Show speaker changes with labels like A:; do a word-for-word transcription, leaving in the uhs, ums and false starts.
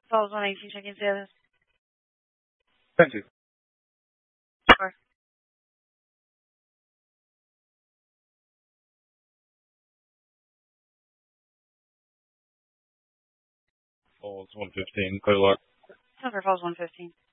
A: Falls one eighteen, check-in status.
B: Thank you.
A: Sure.
B: Falls one fifteen, clear lock.
A: Silver Falls one fifteen.